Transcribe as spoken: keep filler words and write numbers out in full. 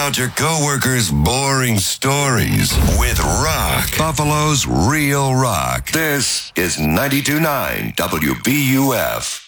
out your coworkers' boring stories with Rock. Buffalo's Real Rock. This is ninety-two point nine W B U F.